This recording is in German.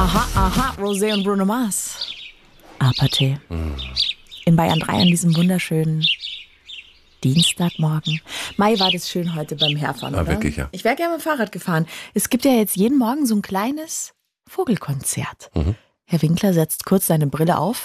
Aha, Rosé und Bruno Mars. Aperté. In Bayern 3 an diesem wunderschönen Dienstagmorgen. Mai, war das schön heute beim Herfahren, oder? Wirklich, ja. Ich wäre gerne mit dem Fahrrad gefahren. Es gibt ja jetzt jeden Morgen so ein kleines Vogelkonzert. Herr Winkler setzt kurz seine Brille auf